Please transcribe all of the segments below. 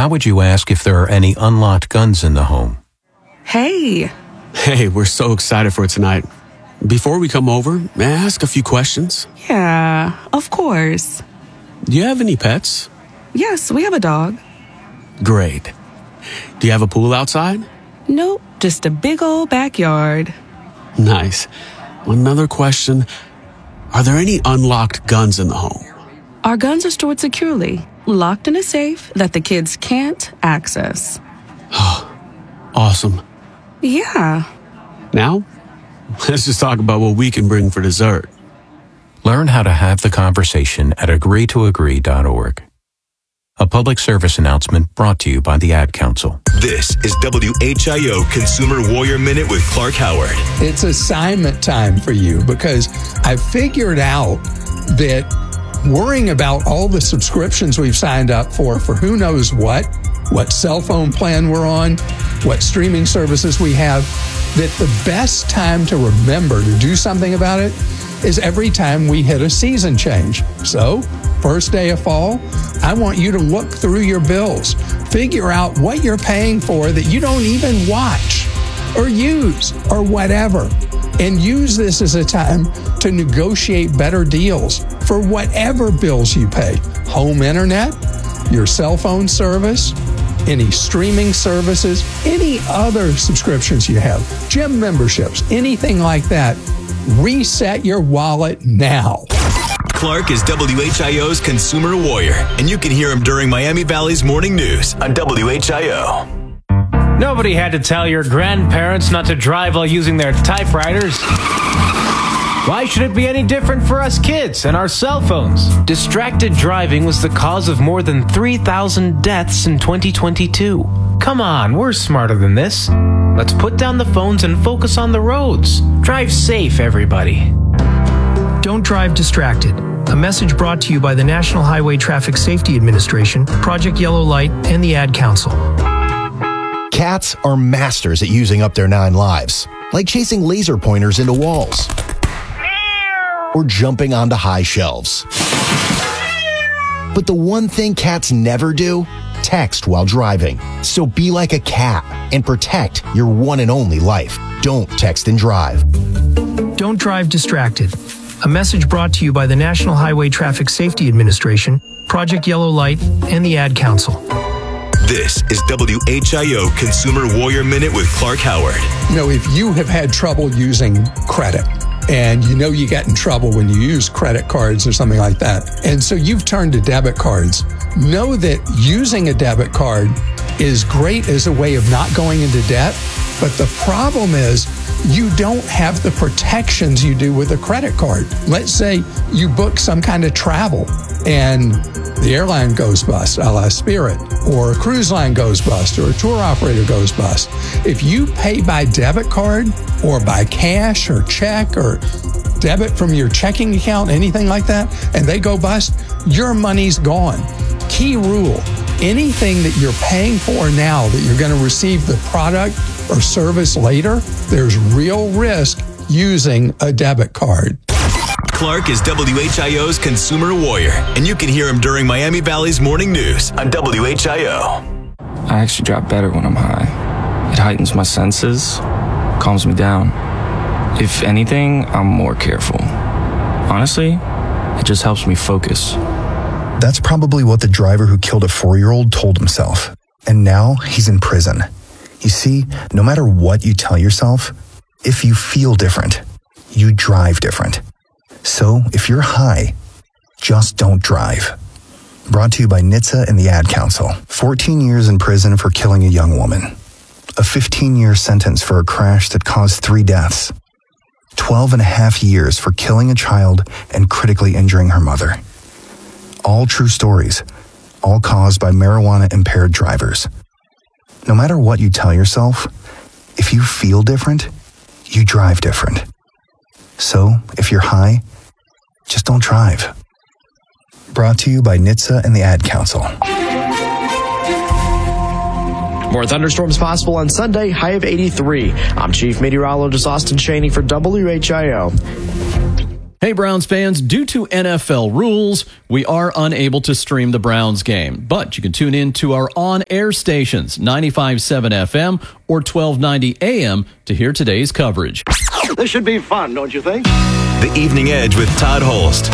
How would you ask if there are any unlocked guns in the home? Hey. Hey, we're so excited for tonight. Before we come over, may I ask a few questions? Yeah, of course. Do you have any pets? Yes, we have a dog. Great. Do you have a pool outside? Nope, just a big old backyard. Nice. Another question. Are there any unlocked guns in the home? Our guns are stored securely, locked in a safe that the kids can't access. Awesome. Yeah. Now, let's just talk about what we can bring for dessert. Learn how to have the conversation at agreetoagree.org. A public service announcement brought to you by the Ad Council. This is WHIO Consumer Warrior Minute with Clark Howard. It's assignment time for you because I figured out that worrying about all the subscriptions we've signed up for who knows what cell phone plan we're on, what streaming services we have, that the best time to remember to do something about it is every time we hit a season change. So, first day of fall, I want you to look through your bills, figure out what you're paying for that you don't even watch or use or whatever, and use this as a time to negotiate better deals for whatever bills you pay. Home internet, your cell phone service, any streaming services, any other subscriptions you have, gym memberships, anything like that. Reset your wallet now. Clark is WHIO's Consumer Warrior, and you can hear him during Miami Valley's morning news on WHIO. Nobody had to tell your grandparents not to drive while using their typewriters. Why should it be any different for us kids and our cell phones? Distracted driving was the cause of more than 3,000 deaths in 2022. Come on, we're smarter than this. Let's put down the phones and focus on the roads. Drive safe, everybody. Don't drive distracted. A message brought to you by the National Highway Traffic Safety Administration, Project Yellow Light, and the Ad Council. Cats are masters at using up their 9 lives, like chasing laser pointers into walls or jumping onto high shelves. But the one thing cats never do, text while driving. So be like a cat and protect your one and only life. Don't text and drive. Don't drive distracted. A message brought to you by the National Highway Traffic Safety Administration, Project Yellow Light, and the Ad Council. This is WHIO Consumer Warrior Minute with Clark Howard. You know, if you have had trouble using credit, and you know you get in trouble when you use credit cards or something like that, and so you've turned to debit cards, know that using a debit card is great as a way of not going into debt, but the problem is you don't have the protections you do with a credit card. Let's say you book some kind of travel and the airline goes bust, a la Spirit, or a cruise line goes bust, or a tour operator goes bust. If you pay by debit card or by cash or check or debit from your checking account, anything like that, and they go bust, your money's gone. Key rule, anything that you're paying for now that you're going to receive the product or service later, there's real risk using a debit card. Clark is WHIO's Consumer Warrior, and you can hear him during Miami Valley's morning news on WHIO. I actually drive better when I'm high. It heightens my senses, calms me down. If anything, I'm more careful. Honestly, it just helps me focus. That's probably what the driver who killed a 4-year-old told himself. And now he's in prison. You see, no matter what you tell yourself, if you feel different, you drive different. So if you're high, just don't drive. Brought to you by NHTSA and the Ad Council. 14 years in prison for killing a young woman. A 15-year sentence for a crash that caused 3 deaths. 12 and a half years for killing a child and critically injuring her mother. All true stories, all caused by marijuana-impaired drivers. No matter what you tell yourself, if you feel different, you drive different. So, if you're high, just don't drive. Brought to you by NHTSA and the Ad Council. More thunderstorms possible on Sunday, high of 83. I'm Chief Meteorologist Austin Cheney for WHIO. Hey, Browns fans, due to NFL rules, we are unable to stream the Browns game, but you can tune in to our on-air stations, 95.7 FM or 1290 AM, to hear today's coverage. This should be fun, don't you think? The Evening Edge with Todd Holst.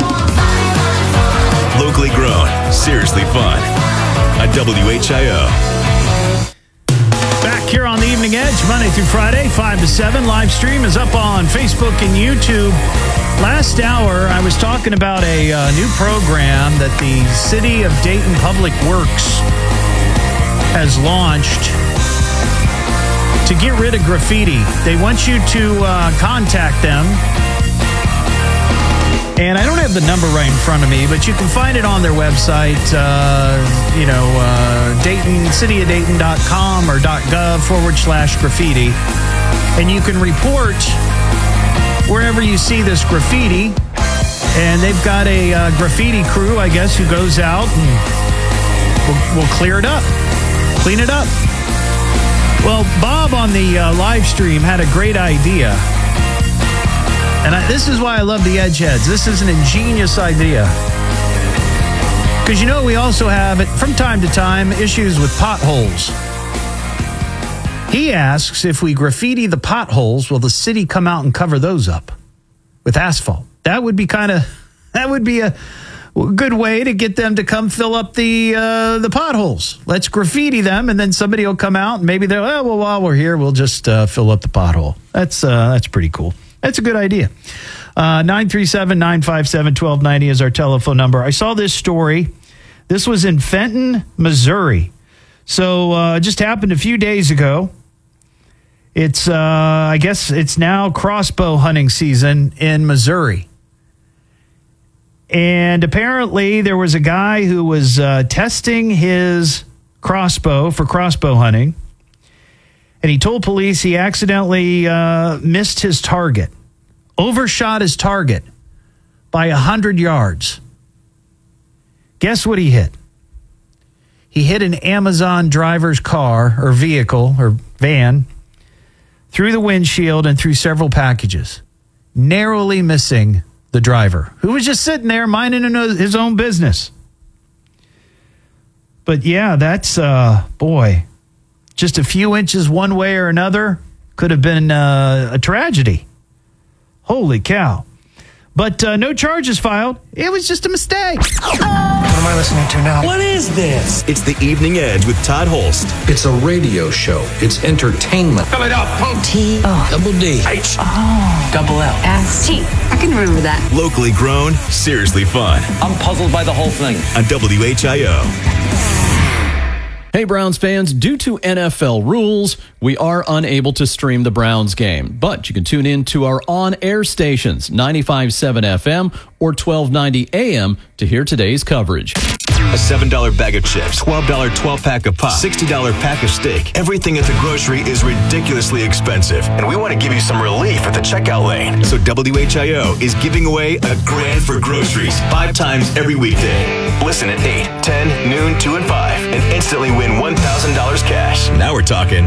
Locally grown, seriously fun. On WHIO. Back here on the Evening Edge, Monday through Friday, 5 to 7. Live stream is up on Facebook and YouTube. Last hour, I was talking about a new program that the City of Dayton Public Works has launched to get rid of graffiti. They want you to contact them. And I don't have the number right in front of me, but you can find it on their website, Dayton, cityofdayton.com or .gov/graffiti. And you can report wherever you see this graffiti. And they've got a graffiti crew, I guess, who goes out and will clear it up, clean it up. Well, Bob on the live stream had a great idea. And this is why I love the Edge Heads. This is an ingenious idea. Because, we also have, from time to time, issues with potholes. He asks, if we graffiti the potholes, will the city come out and cover those up with asphalt? That would be a good way to get them to come fill up the potholes. Let's graffiti them, and then somebody will come out, and maybe they'll, while we're here, we'll just fill up the pothole. That's pretty cool. That's a good idea. 937-957-1290 is our telephone number. I saw this story. This was in Fenton, Missouri. So it just happened a few days ago. It's, I guess it's now crossbow hunting season in Missouri. And apparently there was a guy who was testing his crossbow for crossbow hunting. And he told police he accidentally missed his target, overshot his target by 100 yards. Guess what he hit? He hit an Amazon driver's car or vehicle or van through the windshield and through several packages, narrowly missing the driver, who was just sitting there minding his own business. But yeah, that's, just a few inches one way or another could have been a tragedy. Holy cow. But no charges filed. It was just a mistake. What am I listening to now? What is this? It's the Evening Edge with Todd Holst. It's a radio show. It's entertainment. Fill it up. Double D. H. Double L. S. T. I can remember that. Locally grown, seriously fun. I'm puzzled by the whole thing. On WHIO. Hey, Browns fans, due to NFL rules, we are unable to stream the Browns game, but you can tune in to our on-air stations, 95.7 FM or 1290 AM, to hear today's coverage. A $7 bag of chips, $12 12-pack of pop, $60 pack of steak. Everything at the grocery is ridiculously expensive, and we want to give you some relief at the checkout lane. So WHIO is giving away a grand for groceries 5 times every weekday. Listen at 8, 10, noon, 2, and 5, and instantly win $1,000 cash. Now we're talking.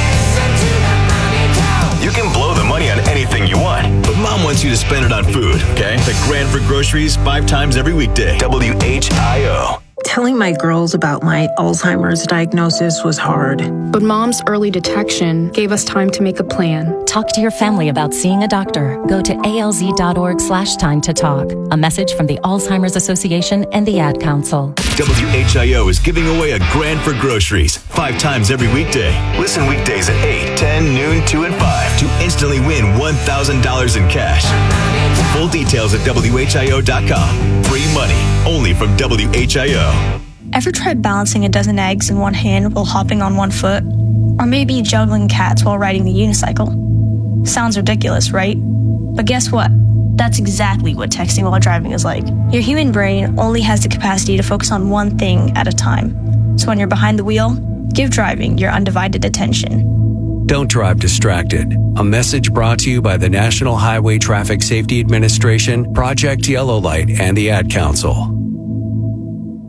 You can blow the money on anything you want, but Mom wants you to spend it on food, okay? The grand for groceries 5 times every weekday. WHIO. Telling my girls about my Alzheimer's diagnosis was hard. But Mom's early detection gave us time to make a plan. Talk to your family about seeing a doctor. Go to alz.org/time to talk. A message from the Alzheimer's Association and the Ad Council. WHIO is giving away a grand for groceries 5 times every weekday. Listen weekdays at 8, 10, noon, 2, and 5 to instantly win $1,000 in cash. Full details at WHIO.com. Free money only from WHIO. Ever tried balancing a dozen eggs in one hand while hopping on one foot? Or maybe juggling cats while riding the unicycle? Sounds ridiculous, right? But guess what? That's exactly what texting while driving is like. Your human brain only has the capacity to focus on one thing at a time. So when you're behind the wheel, give driving your undivided attention. Don't drive distracted. A message brought to you by the National Highway Traffic Safety Administration, Project Yellow Light, and the Ad Council.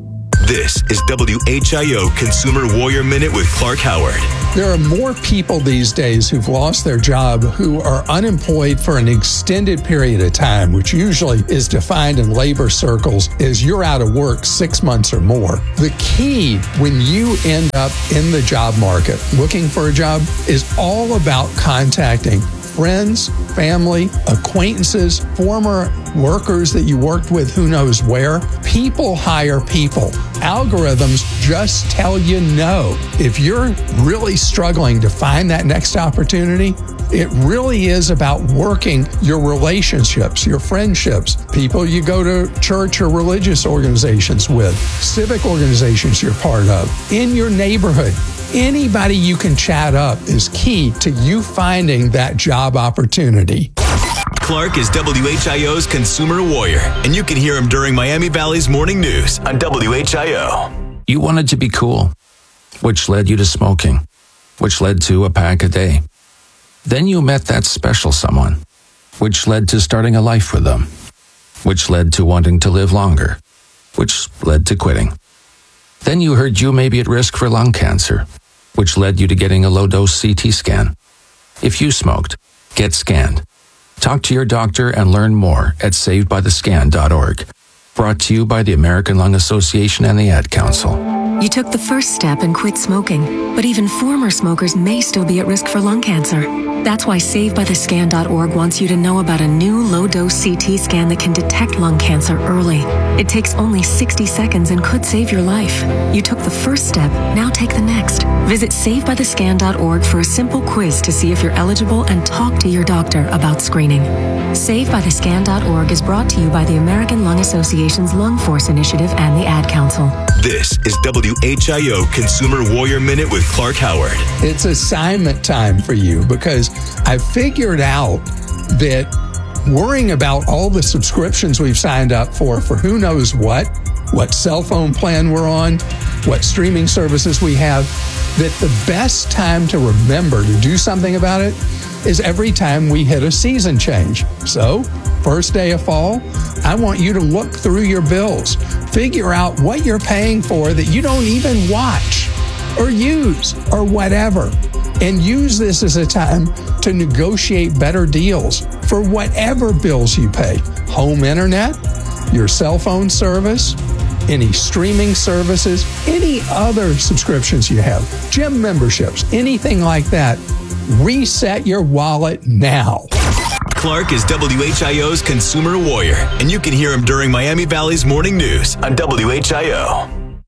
This is WHIO Consumer Warrior Minute with Clark Howard. There are more people these days who've lost their job who are unemployed for an extended period of time, which usually is defined in labor circles as you're out of work 6 months or more. The key when you end up in the job market looking for a job is all about contacting friends, family, acquaintances, former workers that you worked with who knows where. People hire people. Algorithms just tell you no. If you're really struggling to find that next opportunity, it really is about working your relationships, your friendships, people you go to church or religious organizations with, civic organizations you're part of, in your neighborhood. Anybody you can chat up is key to you finding that job opportunity. Clark is WHIO's Consumer Warrior, and you can hear him during Miami Valley's Morning News on WHIO. You wanted to be cool, which led you to smoking, which led to a pack a day. Then you met that special someone, which led to starting a life with them, which led to wanting to live longer, which led to quitting. Then you heard you may be at risk for lung cancer, which led you to getting a low-dose CT scan. If you smoked, get scanned. Talk to your doctor and learn more at savedbythescan.org. Brought to you by the American Lung Association and the Ad Council. You took the first step and quit smoking, but even former smokers may still be at risk for lung cancer. That's why SaveByTheScan.org wants you to know about a new low-dose CT scan that can detect lung cancer early. It takes only 60 seconds and could save your life. You took the first step, now take the next. Visit SaveByTheScan.org for a simple quiz to see if you're eligible and talk to your doctor about screening. SaveByTheScan.org is brought to you by the American Lung Association's Lung Force Initiative and the Ad Council. This is WHIO Consumer Warrior Minute with Clark Howard. It's assignment time for you because I figured out that worrying about all the subscriptions we've signed up for who knows what cell phone plan we're on, what streaming services we have, that the best time to remember to do something about it is every time we hit a season change. So, first day of fall, I want you to look through your bills, figure out what you're paying for that you don't even watch or use or whatever, and use this as a time to negotiate better deals for whatever bills you pay. Home internet, your cell phone service, any streaming services, any other subscriptions you have, gym memberships, anything like that. Reset your wallet now. Clark is WHIO's Consumer Warrior, and you can hear him during Miami Valley's Morning News on WHIO.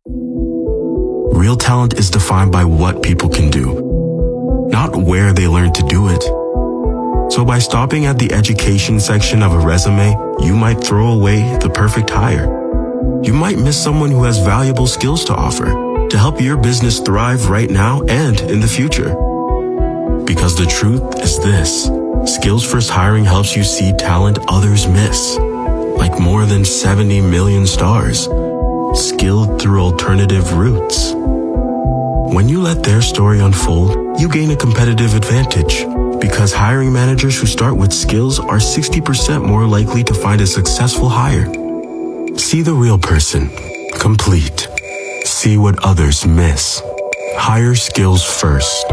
Real talent is defined by what people can do, not where they learn to do it. So by stopping at the education section of a resume, you might throw away the perfect hire. You might miss someone who has valuable skills to offer to help your business thrive right now and in the future. Because the truth is this: Skills First Hiring helps you see talent others miss, like more than 70 million stars, skilled through alternative routes. When you let their story unfold, you gain a competitive advantage, because hiring managers who start with skills are 60% more likely to find a successful hire. See the real person, complete. See what others miss. Hire skills first.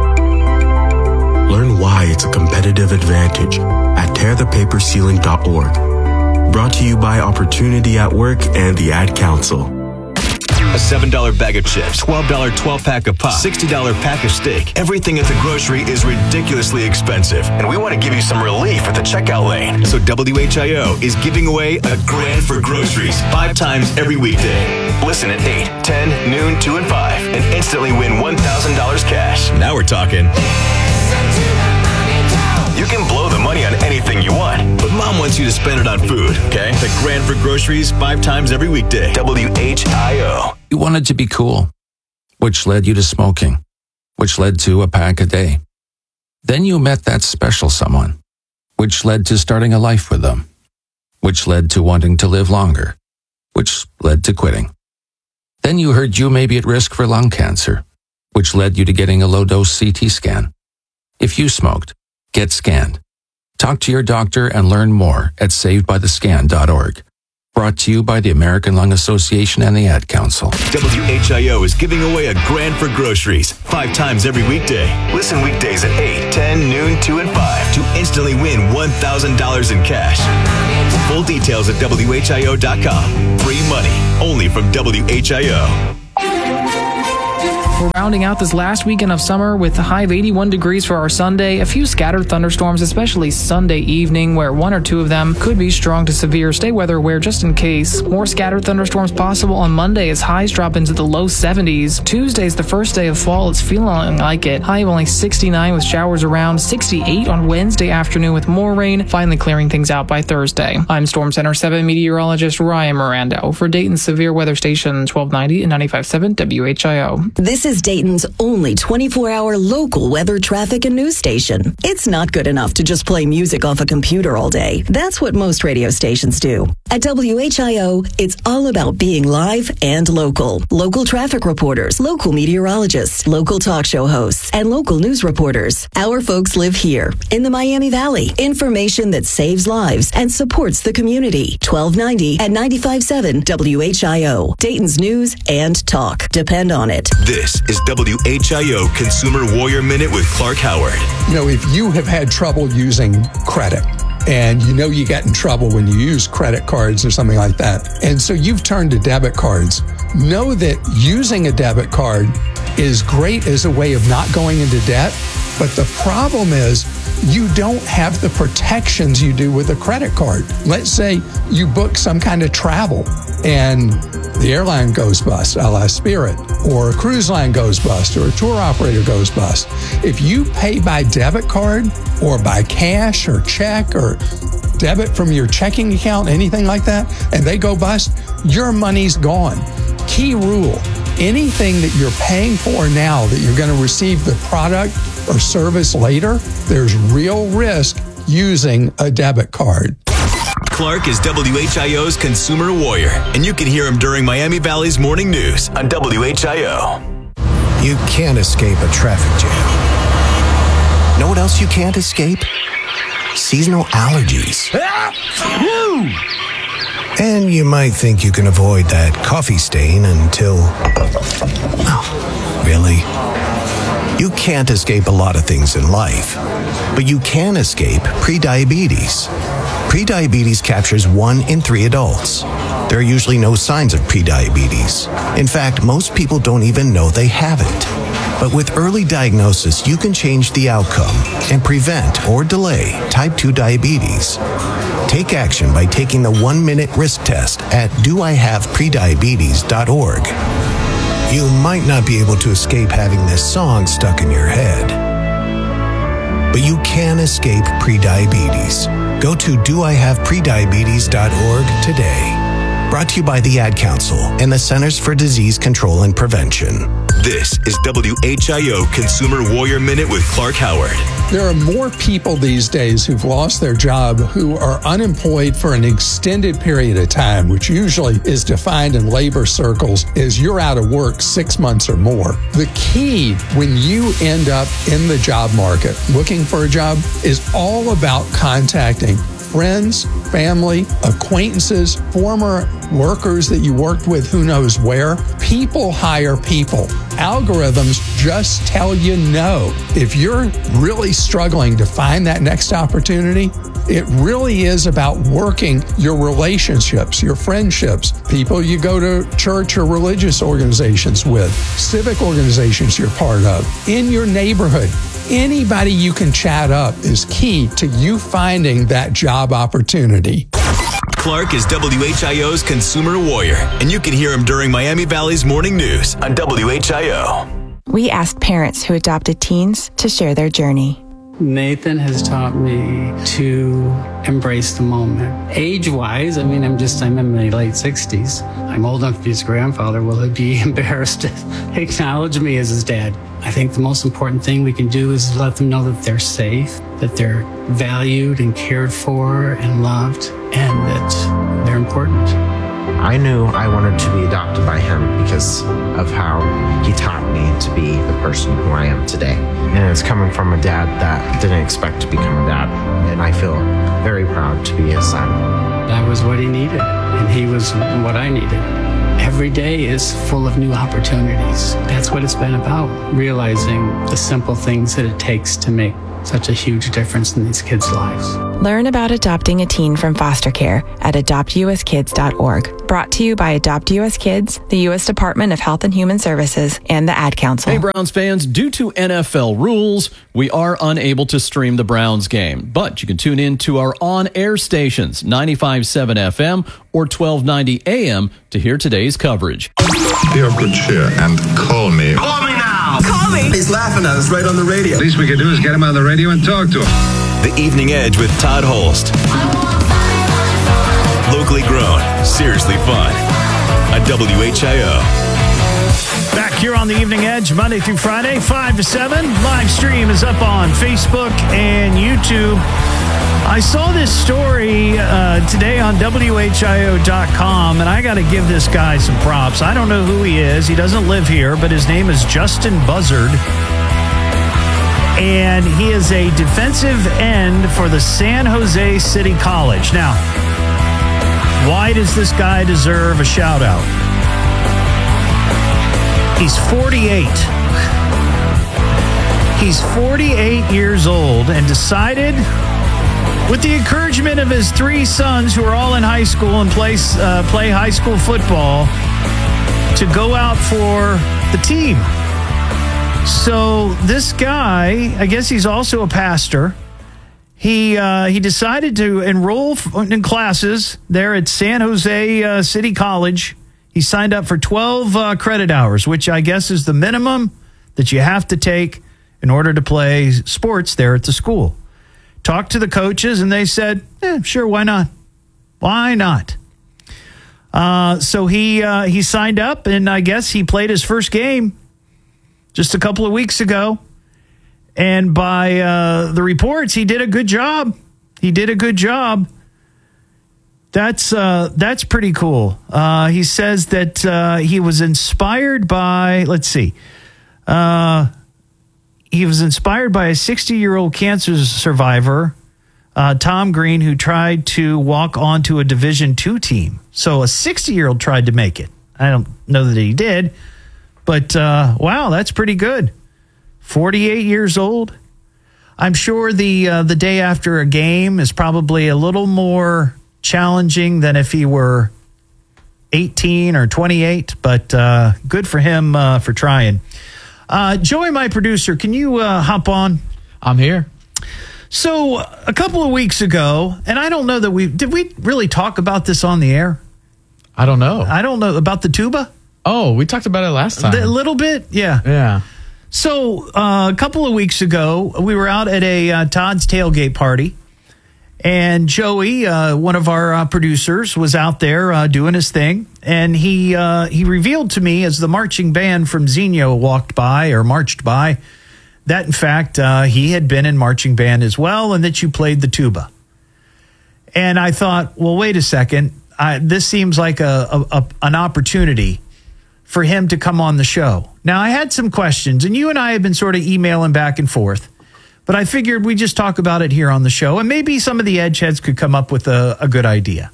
Learn why it's a competitive advantage at tearthepaperceiling.org. Brought to you by Opportunity at Work and the Ad Council. A $7 bag of chips, $12 12-pack of pop, $60 pack of steak. Everything at the grocery is ridiculously expensive, and we want to give you some relief at the checkout lane. So WHIO is giving away $1,000 for groceries 5 times every weekday. Listen at 8, 10, noon, 2, and 5, and instantly win $1,000 cash. Now we're talking. You can blow the money on anything you want, but Mom wants you to spend it on food, okay? $1,000 for groceries 5 times every weekday. WHIO. You wanted to be cool, which led you to smoking, which led to a pack a day. Then you met that special someone, which led to starting a life with them, which led to wanting to live longer, which led to quitting. Then you heard you may be at risk for lung cancer, which led you to getting a low-dose CT scan. If you smoked, get scanned. Talk to your doctor and learn more at savedbythescan.org. Brought to you by the American Lung Association and the Ad Council. WHIO is giving away $1,000 for groceries 5 times every weekday. Listen weekdays at 8, 10, noon, 2, and 5 to instantly win $1,000 in cash. Full details at WHIO.com. Free money only from WHIO. We're rounding out this last weekend of summer with a high of 81 degrees for our Sunday. A few scattered thunderstorms, especially Sunday evening, where 1 or 2 of them could be strong to severe. Stay weather aware just in case. More scattered thunderstorms possible on Monday as highs drop into the low 70s. Tuesday's the first day of fall. It's feeling like it. High of only 69 with showers around. 68 on Wednesday afternoon with more rain, finally clearing things out by Thursday. I'm Storm Center 7 meteorologist Ryan Miranda for Dayton's Severe Weather Station 1290 and 95.7 WHIO. This is Dayton's only 24-hour local weather, traffic, and news station. It's not good enough to just play music off a computer all day. That's what most radio stations do. At WHIO, it's all about being live and local. Local traffic reporters, local meteorologists, local talk show hosts, and local news reporters. Our folks live here in the Miami Valley. Information that saves lives and supports the community. 1290 and 95.7 WHIO. Dayton's news and talk. Depend on it. This is WHIO Consumer Warrior Minute with Clark Howard. You know, if you have had trouble using credit, and you know you get in trouble when you use credit cards or something like that, and so you've turned to debit cards, know that using a debit card is great as a way of not going into debt, but the problem is you don't have the protections you do with a credit card. Let's say you book some kind of travel and the airline goes bust, a la Spirit, or a cruise line goes bust, or a tour operator goes bust. If you pay by debit card or by cash or check or debit from your checking account, anything like that, and they go bust, your money's gone. Key rule, anything that you're paying for now that you're going to receive the product or service later, there's real risk using a debit card. Clark is WHIO's Consumer Warrior, and you can hear him during Miami Valley's morning news on WHIO. You can't escape a traffic jam. Know what else you can't escape? Seasonal allergies. And you might think you can avoid that coffee stain until... Oh, really? You can't escape a lot of things in life, but you can escape prediabetes. Prediabetes captures 1 in 3 adults. There are usually no signs of prediabetes. In fact, most people don't even know they have it. But with early diagnosis, you can change the outcome and prevent or delay type 2 diabetes. Take action by taking the 1-minute risk test at doihaveprediabetes.org. You might not be able to escape having this song stuck in your head, but you can escape prediabetes. Go to doihaveprediabetes.org today. Brought to you by the Ad Council and the Centers for Disease Control and Prevention. This is WHIO Consumer Warrior Minute with Clark Howard. There are more people these days who've lost their job who are unemployed for an extended period of time, which usually is defined in labor circles as you're out of work 6 months or more. The key when you end up in the job market looking for a job is all about contacting friends, family, acquaintances, former workers that you worked with who knows where. People hire people. Algorithms just tell you no. If you're really struggling to find that next opportunity, it really is about working your relationships, your friendships, people you go to church or religious organizations with, civic organizations you're part of, in your neighborhood. Anybody you can chat up is key to you finding that job opportunity. Clark is WHIO's Consumer Warrior, and you can hear him during Miami Valley's morning news on WHIO. We asked parents who adopted teens to share their journey. Nathan has taught me to embrace the moment. Age-wise, I'm in my late 60s. I'm old enough to be his grandfather. Will he be embarrassed to acknowledge me as his dad? I think the most important thing we can do is let them know that they're safe, that they're valued and cared for and loved, and that they're important. I knew I wanted to be adopted by him because of how he taught me to be the person who I am today. And it's coming from a dad that didn't expect to become a dad. And I feel very proud to be his son. I was what he needed, and he was what I needed. Every day is full of new opportunities. That's what it's been about, realizing the simple things that it takes to make such a huge difference in these kids' lives. Learn about adopting a teen from foster care at adoptuskids.org. Brought to you by Adopt US Kids, the U.S. Department of Health and Human Services, and the Ad Council. Hey, Browns fans, due to NFL rules, we are unable to stream the Browns game, but you can tune in to our on-air stations, 95.7 FM or 1290 AM, to hear today's coverage. Be of good cheer and call me. Call me now! Call me! He's laughing at us right on the radio. Least we can do is get him on the radio and talk to him. The Evening Edge with Todd Holst. Locally grown, seriously fun. On WHIO. Back here on the Evening Edge, Monday through Friday, 5 to 7. Live stream is up on Facebook and YouTube. I saw this story today on WHIO.com, and I got to give this guy some props. I don't know who he is. He doesn't live here, but his name is Justin Buzzard. And he is a defensive end for the San Jose City College. Now, why does this guy deserve a shout-out? He's 48. He's 48 years old and decided, with the encouragement of his three sons who are all in high school and play high school football, to go out for the team. So this guy, I guess he's also a pastor. He decided to enroll in classes there at San Jose City College. He signed up for 12 credit hours, which I guess is the minimum that you have to take in order to play sports there at the school. Talked to the coaches, and they said, sure, why not? Why not? So he signed up, and I guess he played his first game just a couple of weeks ago. And by the reports, he did a good job. That's pretty cool. He says that he was inspired by, he was inspired by a 60-year-old cancer survivor, Tom Green, who tried to walk onto a Division II team. So a 60-year-old tried to make it. I don't know that he did, but wow, that's pretty good. 48 years old. I'm sure the day after a game is probably a little more challenging than if he were 18 or 28, but good for him for trying. Joey, my producer, can you hop on? I'm here. So a couple of weeks ago, and I don't know that did we really talk about this on the air? I don't know. About the tuba. Oh, we talked about it last time. A little bit. Yeah. So a couple of weeks ago, we were out at a Todd's tailgate party, and Joey, one of our producers, was out there doing his thing, and he revealed to me as the marching band from Xenio marched by, that in fact he had been in marching band as well, and that you played the tuba. And I thought, well, wait a second, this seems like an opportunity for him to come on the show. Now, I had some questions, and you and I have been sort of emailing back and forth, but I figured we'd just talk about it here on the show, and maybe some of the edge heads could come up with a good idea.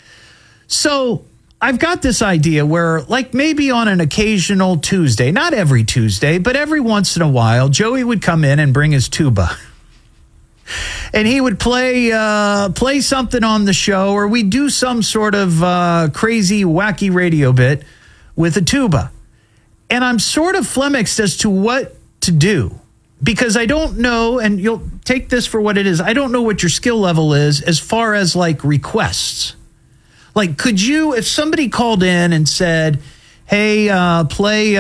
So I've got this idea where, like, maybe on an occasional Tuesday, not every Tuesday, but every once in a while, Joey would come in and bring his tuba. And he would play something on the show, or we'd do some sort of crazy, wacky radio bit with a tuba. And I'm sort of flummoxed as to what to do, because I don't know, and you'll take this for what it is, I don't know what your skill level is as far as like requests. Like, could you, if somebody called in and said, hey, play,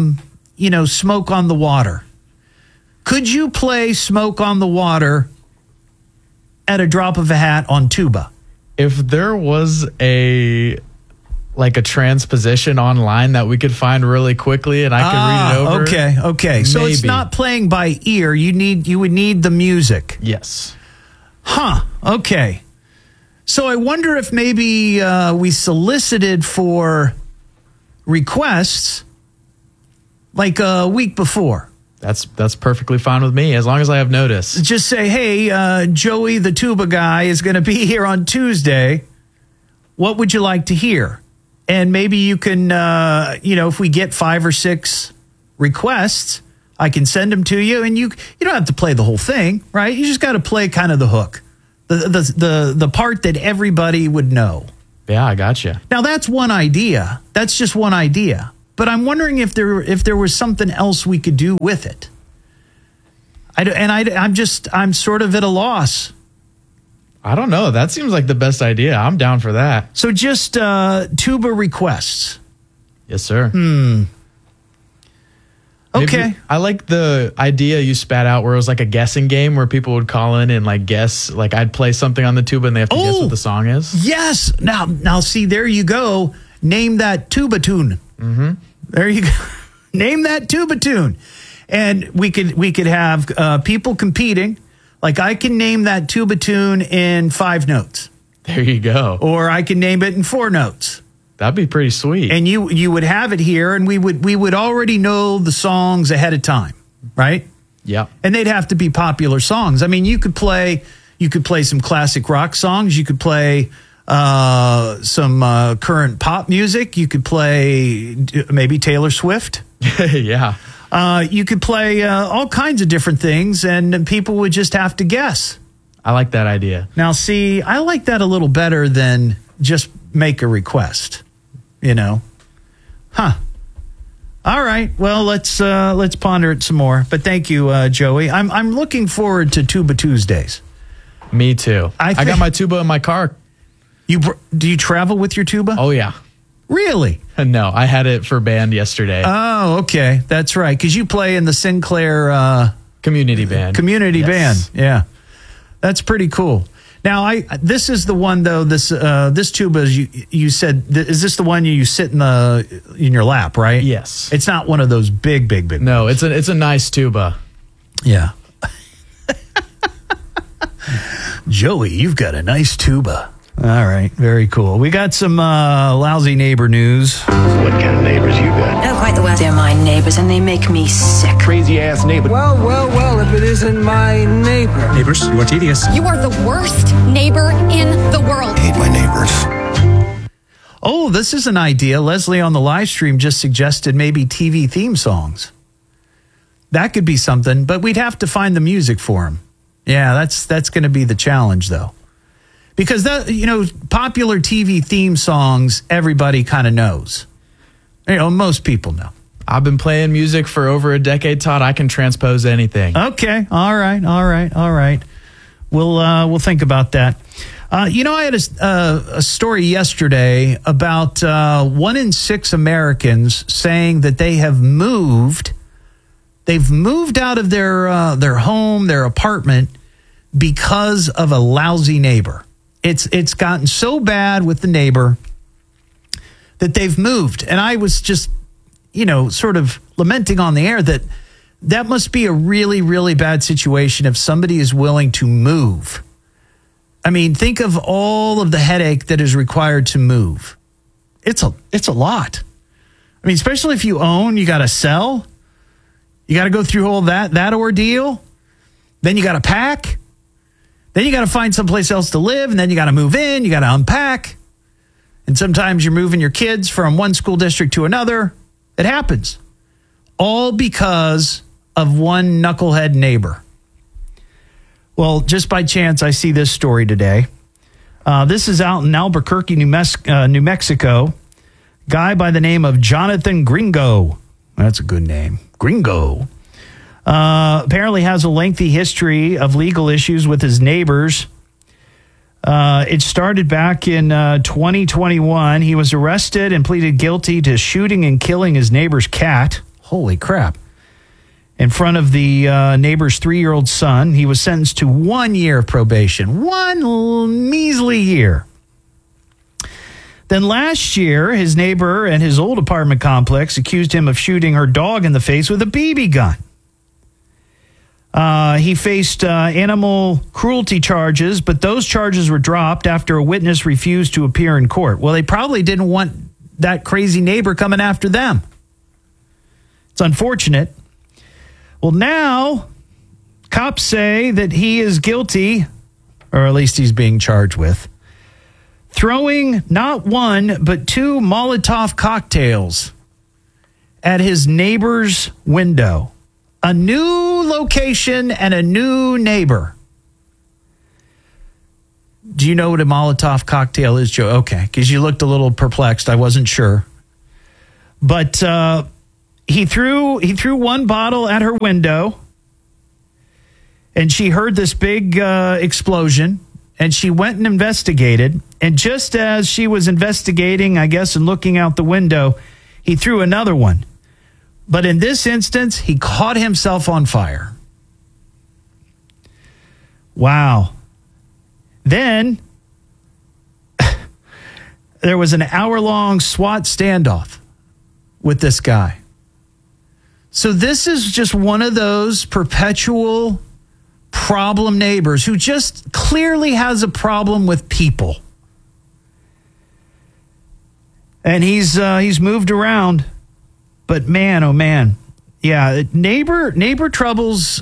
Smoke on the Water, could you play Smoke on the Water at a drop of a hat on tuba? If there was a transposition online that we could find really quickly and I could read it over. Okay. So maybe. It's not playing by ear. You would need the music. Yes. Huh. Okay. So I wonder if maybe we solicited for requests like a week before. That's perfectly fine with me, as long as I have notice. Just say, hey, Joey, the tuba guy, is going to be here on Tuesday. what would you like to hear? And maybe you can, if we get 5 or 6 requests, I can send them to you, and you don't have to play the whole thing, right? You just got to play kind of the hook, the part that everybody would know. Yeah, I gotcha. Now that's one idea. That's just one idea. But I'm wondering if there was something else we could do with it. I'm sort of at a loss. I don't know. That seems like the best idea. I'm down for that. So just tuba requests. Yes, sir. Okay. Maybe, I like the idea you spat out where it was like a guessing game where people would call in and like guess, like I'd play something on the tuba and they have to guess what the song is. Yes. Now see, there you go. Name that tuba tune. Mm-hmm. There you go. Name that tuba tune. And we could have people competing. Like I can name that tuba tune in 5 notes. There you go. Or I can name it in 4 notes. That'd be pretty sweet. And you would have it here, and we would already know the songs ahead of time, right? Yeah. And they'd have to be popular songs. I mean, you could play some classic rock songs. You could play some current pop music. You could play maybe Taylor Swift. Yeah. You could play all kinds of different things, and people would just have to guess. I like that idea. Now, see, I like that a little better than just make a request. All right. Well, let's ponder it some more. But thank you, Joey. I'm looking forward to Tuba Tuesdays. Me too. I got my tuba in my car. Do you travel with your tuba? Oh yeah. Really? No, I had it for band yesterday. Oh, okay. That's right. Because you play in the Sinclair community band. Community band. Yeah. That's pretty cool. Now, this is the one though. This tuba, you said, is this the one you sit in your lap, right? Yes. It's not one of those big. No, it's a nice tuba. Yeah. Joey, you've got a nice tuba. All right, very cool. We got some lousy neighbor news. What kind of neighbors you got? Oh, quite the worst. They're my neighbors, and they make me sick. Crazy ass neighbor. Well, if it isn't my neighbor. Neighbors, you are tedious. You are the worst neighbor in the world. I hate my neighbors. Oh, this is an idea. Leslie on the live stream just suggested maybe TV theme songs. That could be something, but we'd have to find the music for them. Yeah, that's going to be the challenge, though. Because popular TV theme songs, everybody kind of knows. Most people know. I've been playing music for over a decade, Todd. I can transpose anything. Okay. All right. We'll think about that. I had a story yesterday about 1 in 6 Americans saying that they have moved. They've moved out of their home, their apartment, because of a lousy neighbor. It's gotten so bad with the neighbor that they've moved. And I was just, sort of lamenting on the air that must be a really, really bad situation if somebody is willing to move. I mean, think of all of the headache that is required to move. It's a lot. I mean, especially if you own, you got to sell. You got to go through all that ordeal. Then you got to pack. Then you got to find someplace else to live, and then you got to move in, you got to unpack. And sometimes you're moving your kids from one school district to another. It happens. All because of one knucklehead neighbor. Well, just by chance, I see this story today. This is out in Albuquerque, New Mexico. Guy by the name of Jonathan Gringo. That's a good name. Gringo. Apparently has a lengthy history of legal issues with his neighbors. It started back in 2021. He was arrested and pleaded guilty to shooting and killing his neighbor's cat. Holy crap. In front of the neighbor's 3-year-old son. He was sentenced to 1 year of probation. 1 measly year. Then last year, his neighbor and his old apartment complex accused him of shooting her dog in the face with a BB gun. He faced animal cruelty charges, but those charges were dropped after a witness refused to appear in court. Well, they probably didn't want that crazy neighbor coming after them. It's unfortunate. Well, now cops say that he is guilty, or at least he's being charged with, throwing not one, but 2 Molotov cocktails at his neighbor's window. A new location and a new neighbor. Do you know what a Molotov cocktail is, Joe? Okay, because you looked a little perplexed. I wasn't sure. But he threw one bottle at her window, and she heard this big explosion, and she went and investigated. And just as she was investigating, I guess, and looking out the window, he threw another one. But in this instance, he caught himself on fire. Wow. Then there was an hour-long SWAT standoff with this guy. So this is just one of those perpetual problem neighbors who just clearly has a problem with people. And he's moved around. But man, oh man. Yeah, neighbor troubles.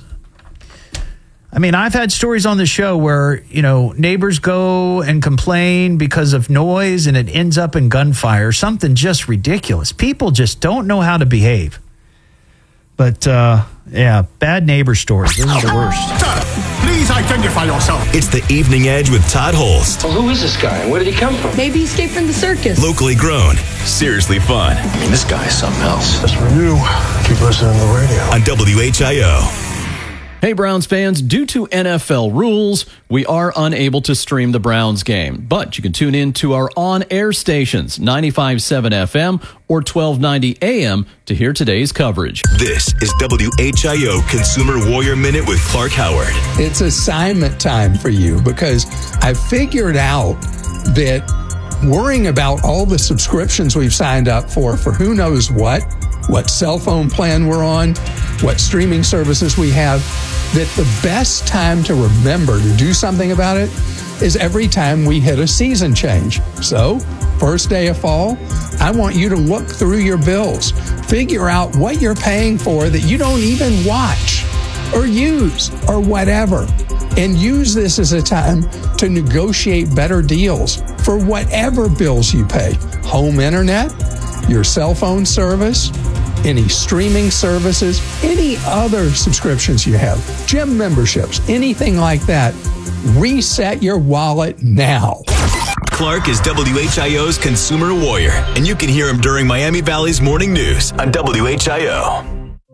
I mean, I've had stories on the show where, neighbors go and complain because of noise and it ends up in gunfire. Something just ridiculous. People just don't know how to behave. But, bad neighbor stories. Those are the worst. Please identify yourself. It's the Evening Edge with Todd Holst. Well, who is this guy and where did he come from? Maybe he escaped from the circus. Locally grown, seriously fun. I mean, this guy is something else. As for you, keep listening to the radio. On WHIO. Hey, Browns fans, due to NFL rules, we are unable to stream the Browns game, but you can tune in to our on-air stations, 95.7 FM or 1290 AM, to hear today's coverage. This is WHIO Consumer Warrior Minute with Clark Howard. It's assignment time for you because I figured out that worrying about all the subscriptions we've signed up for who knows what cell phone plan we're on, what streaming services we have, that the best time to remember to do something about it is every time we hit a season change. So, first day of fall, I want you to look through your bills, figure out what you're paying for that you don't even watch or use or whatever, and use this as a time to negotiate better deals for whatever bills you pay. Home internet, your cell phone service, any streaming services, any other subscriptions you have, gym memberships, anything like that. Reset your wallet now. Clark is WHIO's Consumer Warrior, and you can hear him during Miami Valley's Morning News on WHIO.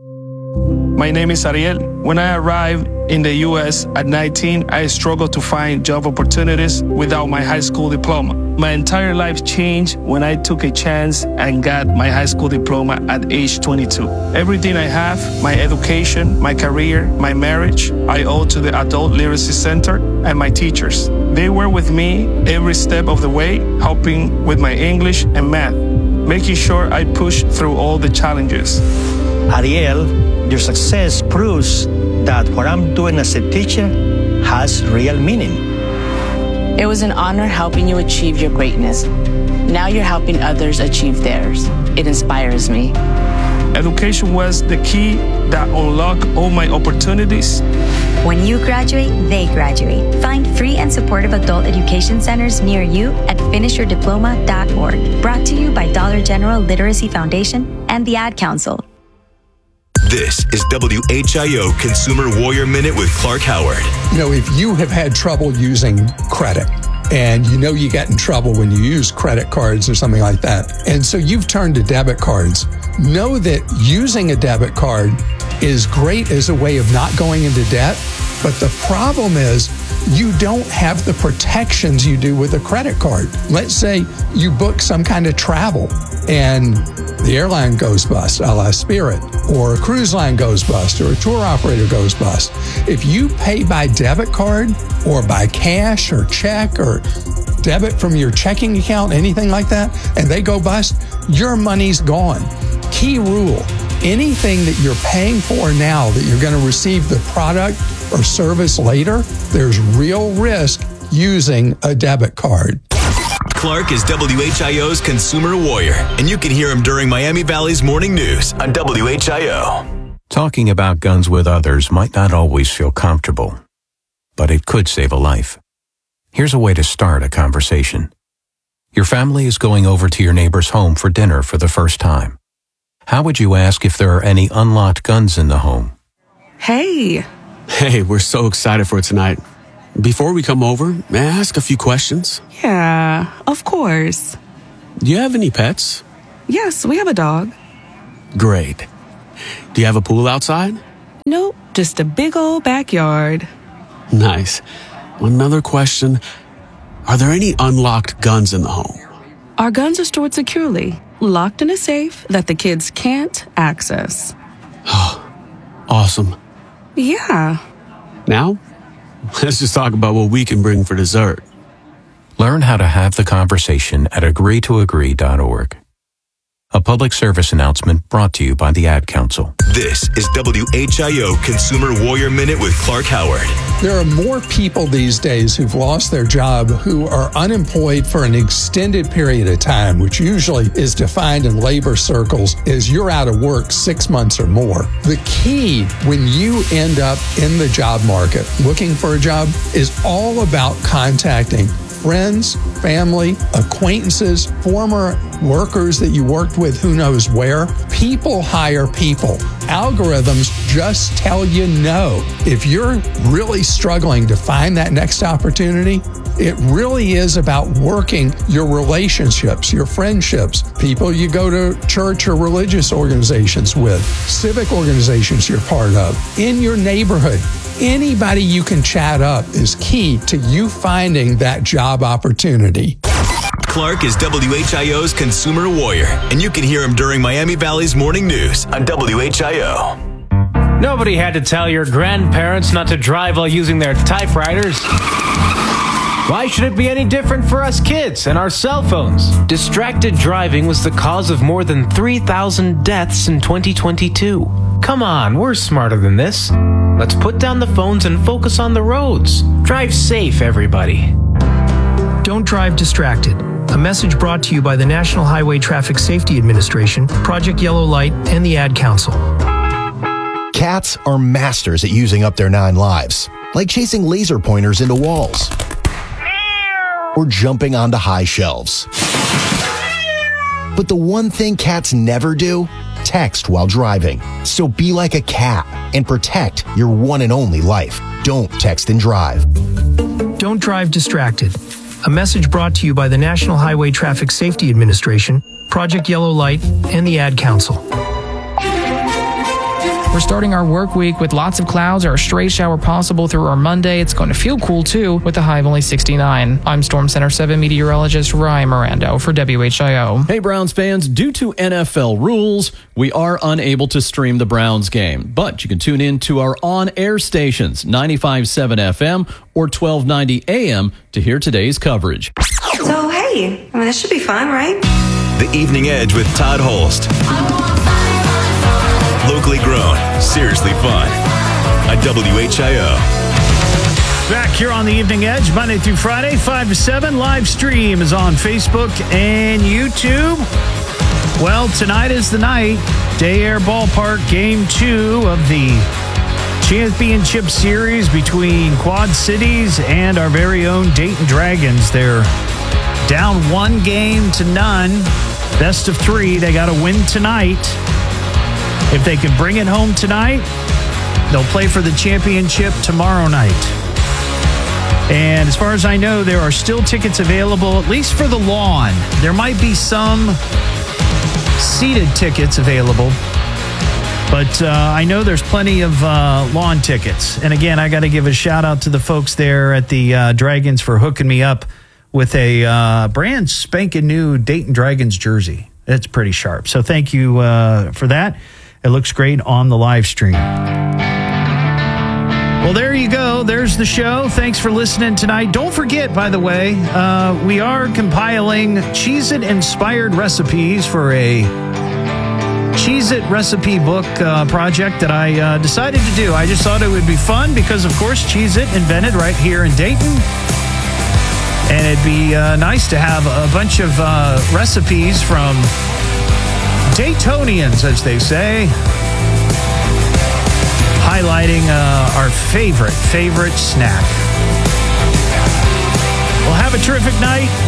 My name is Ariel. When I arrived in the U.S. at 19, I struggled to find job opportunities without my high school diploma. My entire life changed when I took a chance and got my high school diploma at age 22. Everything I have, my education, my career, my marriage, I owe to the Adult Literacy Center and my teachers. They were with me every step of the way, helping with my English and math, making sure I pushed through all the challenges. Ariel, your success proves that what I'm doing as a teacher has real meaning. It was an honor helping you achieve your greatness. Now you're helping others achieve theirs. It inspires me. Education was the key that unlocked all my opportunities. When you graduate, they graduate. Find free and supportive adult education centers near you at finishyourdiploma.org. Brought to you by Dollar General Literacy Foundation and the Ad Council. This is WHIO Consumer Warrior Minute with Clark Howard. If you have had trouble using credit, and you get in trouble when you use credit cards or something like that, and so you've turned to debit cards, know that using a debit card is great as a way of not going into debt, but the problem is you don't have the protections you do with a credit card. Let's say you book some kind of travel and the airline goes bust, a la Spirit, or a cruise line goes bust, or a tour operator goes bust. If you pay by debit card or by cash or check or debit from your checking account, anything like that, and they go bust, your money's gone. Key rule, anything that you're paying for now that you're going to receive the product or service later, there's real risk using a debit card. Clark is WHIO's Consumer Warrior, and you can hear him during Miami Valley's Morning News on WHIO. Talking about guns with others might not always feel comfortable, but it could save a life. Here's a way to start a conversation. Your family is going over to your neighbor's home for dinner for the first time. How would you ask if there are any unlocked guns in the home? Hey. Hey, we're so excited for tonight. Before we come over, may I ask a few questions? Yeah, of course. Do you have any pets? Yes, we have a dog. Great. Do you have a pool outside? Nope, just a big old backyard. Nice. Another question. Are there any unlocked guns in the home? Our guns are stored securely, locked in a safe that the kids can't access. Awesome. Yeah. Now, let's just talk about what we can bring for dessert. Learn how to have the conversation at agreetoagree.org. A public service announcement brought to you by the Ad Council. This is WHIO Consumer Warrior Minute with Clark Howard. There are more people these days who've lost their job who are unemployed for an extended period of time, which usually is defined in labor circles as you're out of work 6 months or more. The key when you end up in the job market looking for a job is all about contacting friends, family, acquaintances, former workers that you worked with who knows where. People hire people. Algorithms just tell you no. If you're really struggling to find that next opportunity, it really is about working your relationships, your friendships, people you go to church or religious organizations with, civic organizations you're part of, in your neighborhood. Anybody you can chat up is key to you finding that job opportunity. Clark is WHIO's Consumer Warrior, and you can hear him during Miami Valley's Morning News on WHIO. Nobody had to tell your grandparents not to drive while using their typewriters. Why should it be any different for us kids and our cell phones? Distracted driving was the cause of more than 3,000 deaths in 2022. Come on, we're smarter than this. Let's put down the phones and focus on the roads. Drive safe, everybody. Don't drive distracted. A message brought to you by the National Highway Traffic Safety Administration, Project Yellow Light, and the Ad Council. Cats are masters at using up their 9 lives, like chasing laser pointers into walls or jumping onto high shelves. But the one thing cats never do? Text while driving. So be like a cat and protect your one and only life. Don't text and drive. Don't drive distracted. A message brought to you by the National Highway Traffic Safety Administration, Project Yellow Light, and the Ad Council. We're starting our work week with lots of clouds or a stray shower possible through our Monday. It's going to feel cool, too, with a high of only 69. I'm Storm Center 7 meteorologist Ryan Mirando for WHIO. Hey, Browns fans, due to NFL rules, we are unable to stream the Browns game, but you can tune in to our on-air stations, 95.7 FM or 1290 AM, to hear today's coverage. So, hey, this should be fun, right? The Evening Edge with Todd Holst. Locally grown, seriously fun. At WHIO. Back here on the Evening Edge, Monday through Friday, 5 to 7. Live stream is on Facebook and YouTube. Well, tonight is the night. Day Air Ballpark, Game 2 of the Championship Series between Quad Cities and our very own Dayton Dragons. They're down 1-0. Best of 3. They got to win tonight. If they can bring it home tonight, they'll play for the championship tomorrow night. And as far as I know, there are still tickets available, at least for the lawn. There might be some seated tickets available, but I know there's plenty of lawn tickets. And again, I got to give a shout out to the folks there at the Dragons for hooking me up with a brand spanking new Dayton Dragons jersey. It's pretty sharp. So thank you for that. It looks great on the live stream. Well, there you go. There's the show. Thanks for listening tonight. Don't forget, by the way, we are compiling Cheez-It-inspired recipes for a Cheez-It recipe book project that I decided to do. I just thought it would be fun because, of course, Cheez-It invented right here in Dayton. And it'd be nice to have a bunch of recipes from Daytonians, as they say, highlighting our favorite snack. Well, have a terrific night.